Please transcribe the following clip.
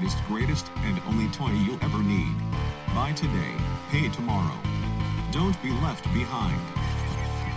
latest, greatest, and only toy you'll ever need. Buy today, pay tomorrow. Don't be left behind.